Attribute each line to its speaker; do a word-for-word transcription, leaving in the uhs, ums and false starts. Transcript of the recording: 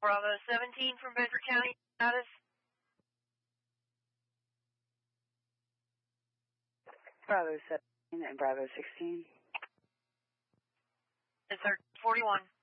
Speaker 1: Bravo seventeen from Bedford County, status.
Speaker 2: Bravo seventeen and Bravo sixteen.
Speaker 1: It's our forty-one.